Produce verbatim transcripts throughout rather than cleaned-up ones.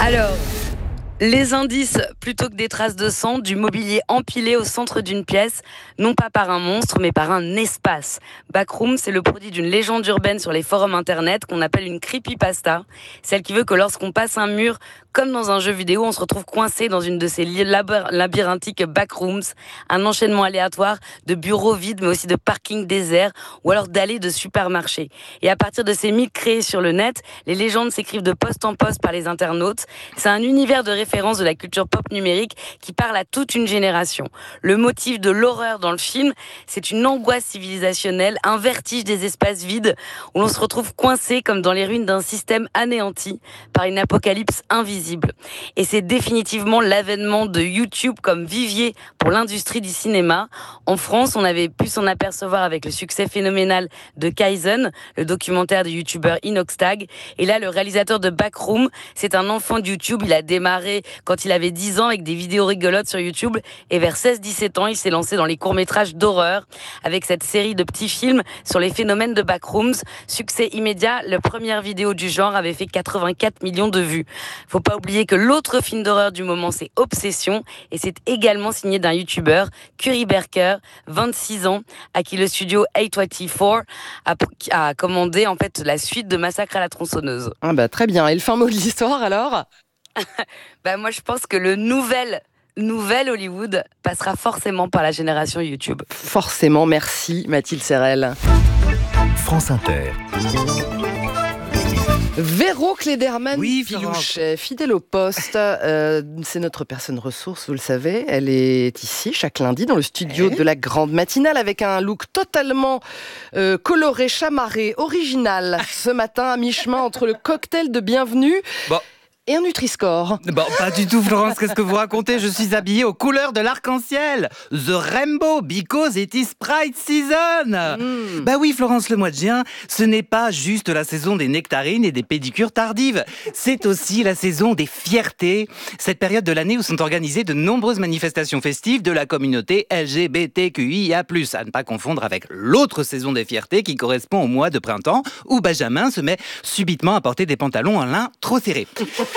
Alors, les indices, plutôt que des traces de sang, du mobilier empilé au centre d'une pièce, non pas par un monstre, mais par un espace. Backroom, c'est le produit d'une légende urbaine sur les forums internet qu'on appelle une creepypasta, celle qui veut que lorsqu'on passe un mur, comme dans un jeu vidéo, on se retrouve coincé dans une de ces lab- labyrinthiques backrooms, un enchaînement aléatoire de bureaux vides, mais aussi de parkings déserts, ou alors d'allées de supermarchés. Et à partir de ces mythes créés sur le net, les légendes s'écrivent de poste en poste par les internautes. C'est un univers de référence de la culture pop numérique qui parle à toute une génération. Le motif de l'horreur dans le film, c'est une angoisse civilisationnelle, un vertige des espaces vides où l'on se retrouve coincé comme dans les ruines d'un système anéanti par une apocalypse invisible. Et c'est définitivement l'avènement de YouTube comme vivier pour l'industrie du cinéma. En France, on avait pu s'en apercevoir avec le succès phénoménal de Kaizen, le documentaire du youtubeur Inoxtag. Et là, le réalisateur de Backroom, c'est un enfant de YouTube. Il a démarré quand il avait dix ans avec des vidéos rigolotes sur YouTube. Et vers seize dix-sept ans, il s'est lancé dans les courts-métrages d'horreur avec cette série de petits films sur les phénomènes de Backrooms. Succès immédiat, la première vidéo du genre avait fait quatre-vingt-quatre millions de vues. Faut pas oublier que l'autre film d'horreur du moment, c'est Obsession. Et c'est également signé d'un youtubeur, Curry Berker, vingt-six ans, à qui le studio A vingt-quatre a, a commandé en fait la suite de Massacre à la tronçonneuse. Ah bah, très bien. Et le fin mot de l'histoire alors ? Bah moi je pense que le nouvel nouvel Hollywood passera forcément par la génération YouTube. Forcément, merci Mathilde Serrel. France Inter. Véro Cléderman Oui, Pilouchet, fidèle au poste, euh, c'est notre personne ressource, vous le savez. Elle est ici chaque lundi dans le studio ouais. de la grande matinale avec un look totalement euh, coloré, chamarré, original. Ce matin, à mi-chemin entre le cocktail de bienvenue Bon. et un Nutri-Score. Bon, pas du tout, Florence, qu'est-ce que vous racontez? Je suis habillée aux couleurs de l'arc-en-ciel. The Rainbow, because it is Pride season. Mmh. Bah oui, Florence, le mois de juin, ce n'est pas juste la saison des nectarines et des pédicures tardives. C'est aussi la saison des fiertés. Cette période de l'année où sont organisées de nombreuses manifestations festives de la communauté L G B T Q I A plus, à ne pas confondre avec l'autre saison des fiertés qui correspond au mois de printemps où Benjamin se met subitement à porter des pantalons en lin trop serrés.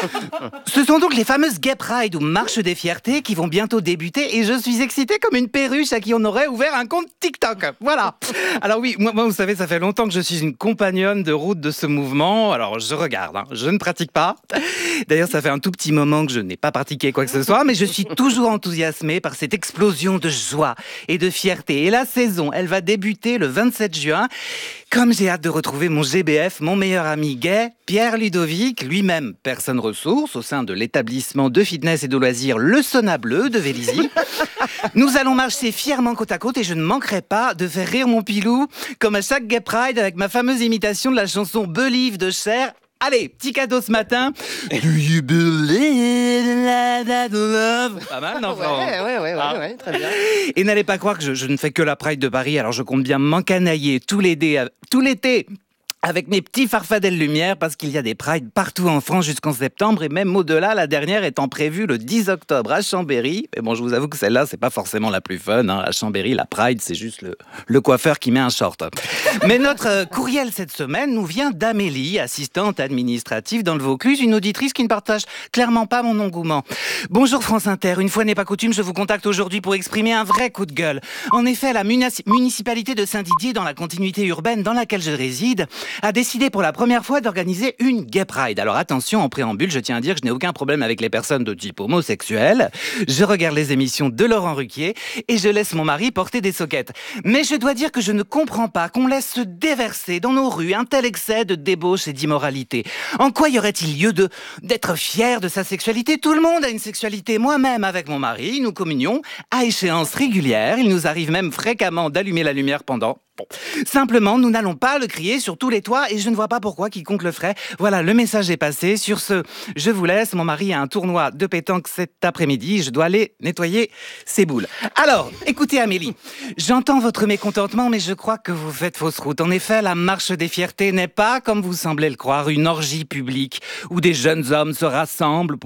Ce sont donc les fameuses Gay Pride ou marches des fiertés qui vont bientôt débuter et je suis excitée comme une perruche à qui on aurait ouvert un compte TikTok. Voilà. Alors oui, moi, moi vous savez, ça fait longtemps que je suis une compagnonne de route de ce mouvement. Alors je regarde, hein, je ne pratique pas. D'ailleurs, ça fait un tout petit moment que je n'ai pas pratiqué quoi que ce soit, mais je suis toujours enthousiasmée par cette explosion de joie et de fierté. Et la saison, elle va débuter le vingt-sept juin. Comme j'ai hâte de retrouver mon G B F, mon meilleur ami gay, Pierre Ludovic, lui-même personne ressource au sein de l'établissement de fitness et de loisirs Le Sauna Bleu de Vélizy. Nous allons marcher fièrement côte à côte et je ne manquerai pas de faire rire mon pilou comme à chaque Gay Pride avec ma fameuse imitation de la chanson Believe de Cher. Allez, petit cadeau ce matin. Do you believe in that love? Pas mal, non, Florent? Ouais, ouais, ouais, Ah. ouais, ouais, très bien. Et n'allez pas croire que je, je ne fais que la Pride de Paris, alors je compte bien m'encanailler tout l'été, tout l'été avec mes petits farfadelles lumière, parce qu'il y a des prides partout en France jusqu'en septembre, et même au-delà, la dernière étant prévue le dix octobre à Chambéry. Mais bon, je vous avoue que celle-là, c'est pas forcément la plus fun, hein. À Chambéry, la Pride, c'est juste le, le coiffeur qui met un short. Mais notre euh, courriel cette semaine nous vient d'Amélie, assistante administrative dans le Vaucluse, une auditrice qui ne partage clairement pas mon engouement. Bonjour France Inter, une fois n'est pas coutume, je vous contacte aujourd'hui pour exprimer un vrai coup de gueule. En effet, la munici- municipalité de Saint-Didier, dans la continuité urbaine dans laquelle je réside, a décidé pour la première fois d'organiser une Gay Pride. Alors attention, en préambule, je tiens à dire que je n'ai aucun problème avec les personnes de type homosexuel. Je regarde les émissions de Laurent Ruquier et je laisse mon mari porter des soquettes. Mais je dois dire que je ne comprends pas qu'on laisse se déverser dans nos rues un tel excès de débauche et d'immoralité. En quoi y aurait-il lieu de d'être fier de sa sexualité? Tout le monde a une sexualité. Moi-même, avec mon mari, nous communions à échéances régulières. Il nous arrive même fréquemment d'allumer la lumière pendant. Bon. Simplement, nous n'allons pas le crier sur tous les toits et je ne vois pas pourquoi quiconque le ferait. Voilà, le message est passé. Sur ce, je vous laisse. Mon mari a un tournoi de pétanque cet après-midi. Je dois aller nettoyer ses boules. Alors, écoutez Amélie, j'entends votre mécontentement, mais je crois que vous faites fausse route. En effet, la marche des fiertés n'est pas, comme vous semblez le croire, une orgie publique où des jeunes hommes se rassemblent pour